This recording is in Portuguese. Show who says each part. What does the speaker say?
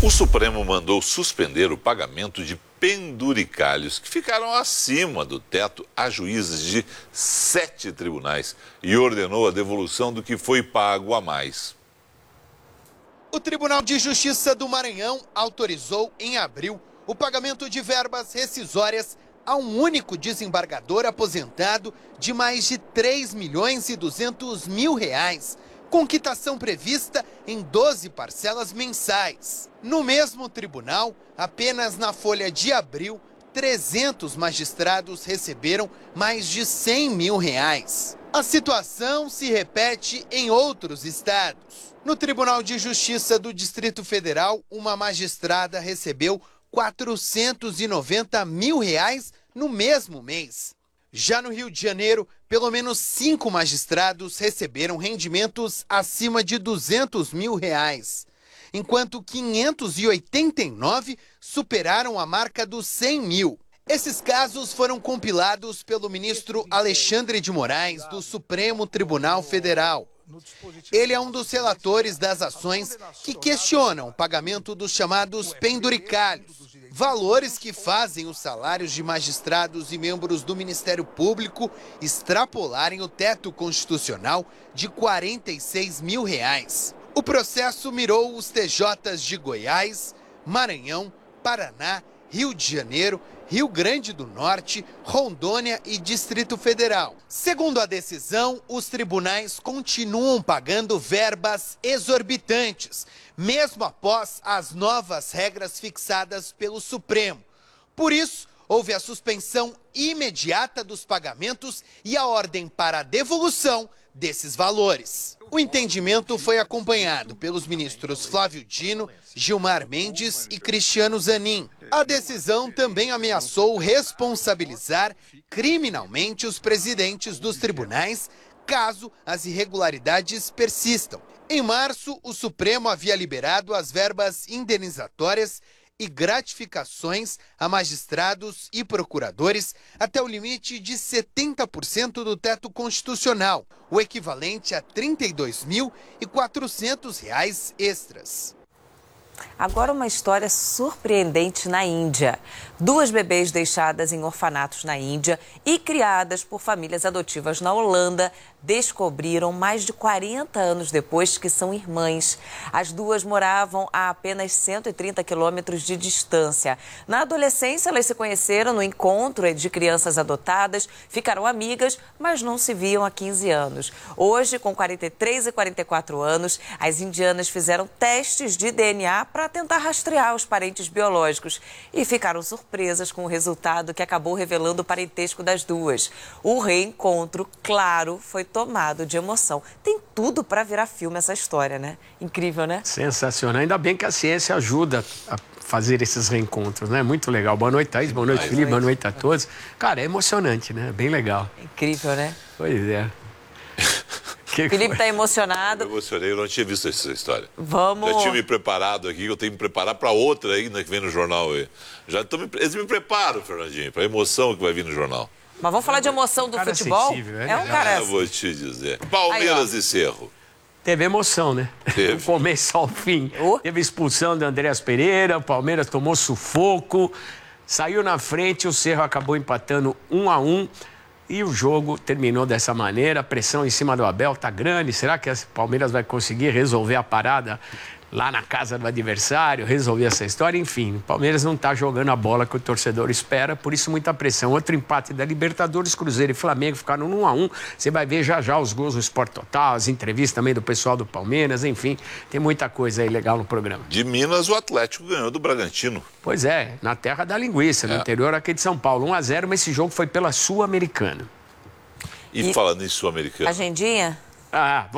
Speaker 1: O Supremo mandou suspender o pagamento de penduricalhos que ficaram acima do teto a juízes de 7 tribunais e ordenou a devolução do que foi pago a mais.
Speaker 2: O Tribunal de Justiça do Maranhão autorizou, em abril, o pagamento de verbas rescisórias a um único desembargador aposentado de mais de R$3.200.000, com quitação prevista em 12 parcelas mensais. No mesmo tribunal, apenas na folha de abril, 300 magistrados receberam mais de R$100 mil. A situação se repete em outros estados. No Tribunal de Justiça do Distrito Federal, uma magistrada recebeu R$490 mil no mesmo mês. Já no Rio de Janeiro, pelo menos 5 magistrados receberam rendimentos acima de R$200 mil, enquanto 589 superaram a marca dos 100 mil. Esses casos foram compilados pelo ministro Alexandre de Moraes, do Supremo Tribunal Federal. Ele é um dos relatores das ações que questionam o pagamento dos chamados penduricalhos, valores que fazem os salários de magistrados e membros do Ministério Público extrapolarem o teto constitucional de R$46 mil. O processo mirou os TJs de Goiás, Maranhão, Paraná, Rio de Janeiro, Rio Grande do Norte, Rondônia e Distrito Federal. Segundo a decisão, os tribunais continuam pagando verbas exorbitantes, mesmo após as novas regras fixadas pelo Supremo. Por isso, houve a suspensão imediata dos pagamentos e a ordem para a devolução desses valores. O entendimento foi acompanhado pelos ministros Flávio Dino, Gilmar Mendes e Cristiano Zanin. A decisão também ameaçou responsabilizar criminalmente os presidentes dos tribunais caso as irregularidades persistam. Em março, o Supremo havia liberado as verbas indenizatórias e gratificações a magistrados e procuradores até o limite de 70% do teto constitucional, o equivalente a R$ 32.400 extras.
Speaker 3: Agora uma história surpreendente na Índia. 2 bebês deixadas em orfanatos na Índia e criadas por famílias adotivas na Holanda descobriram mais de 40 anos depois que são irmãs. As 2 moravam a apenas 130 quilômetros de distância. Na adolescência, elas se conheceram no encontro de crianças adotadas, ficaram amigas, mas não se viam há 15 anos. Hoje, com 43 e 44 anos, as indianas fizeram testes de DNA para tentar rastrear os parentes biológicos e ficaram surpresas com o resultado que acabou revelando o parentesco das 2. O reencontro, claro, foi tomado de emoção. Tem tudo para virar filme essa história, né? Incrível, né?
Speaker 4: Sensacional. Ainda bem que a ciência ajuda a fazer esses reencontros, né? Muito legal. Boa noite, Thaís. Boa noite, Felipe. Boa noite a todos. Cara, é emocionante, né? Bem legal.
Speaker 3: Incrível, né?
Speaker 4: Pois é.
Speaker 3: Felipe está emocionado.
Speaker 1: Eu emocionei, eu não tinha visto essa história.
Speaker 3: Vamos.
Speaker 1: Já tinha me preparado aqui, eu tenho que me preparar para outra ainda que vem no jornal aí. Eles me preparam, Fernandinho, para a emoção que vai vir no jornal.
Speaker 3: Mas vamos falar de emoção do futebol?
Speaker 4: É
Speaker 3: um cara.
Speaker 1: Eu vou te dizer. Palmeiras e Cerro.
Speaker 4: Teve emoção, né?
Speaker 1: Teve.
Speaker 4: Do começo ao fim. Teve expulsão do Andréas Pereira, o Palmeiras tomou sufoco, saiu na frente, o Cerro acabou empatando 1-1. E o jogo terminou dessa maneira, a pressão em cima do Abel tá grande. Será que o Palmeiras vai conseguir resolver a parada lá na casa do adversário, resolver essa história? Enfim, o Palmeiras não tá jogando a bola que o torcedor espera, por isso muita pressão. Outro empate da Libertadores, Cruzeiro e Flamengo ficaram no 1-1. Você vai ver já os gols do Sport Total, as entrevistas também do pessoal do Palmeiras, enfim, tem muita coisa aí legal no programa.
Speaker 1: De Minas, o Atlético ganhou do Bragantino.
Speaker 4: Pois é, na terra da linguiça, no interior aqui de São Paulo, 1-0, mas esse jogo foi pela Sul-Americana.
Speaker 1: E falando em Sul-Americana...
Speaker 3: Agendinha?